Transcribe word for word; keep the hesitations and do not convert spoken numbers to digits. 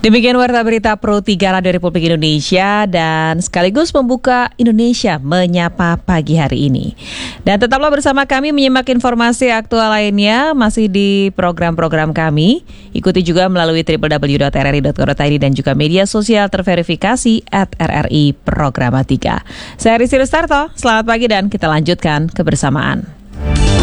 Demikian Warta Berita Pro tiga Radio Republik Indonesia dan sekaligus membuka Indonesia Menyapa pagi hari ini. Dan tetaplah bersama kami menyimak informasi aktual lainnya masih di program-program kami. Ikuti juga melalui w w w dot r r i dot co dot i d dan juga media sosial terverifikasi at R R I Programatika. Saya Rizky Rustarto, selamat pagi dan kita lanjutkan kebersamaan.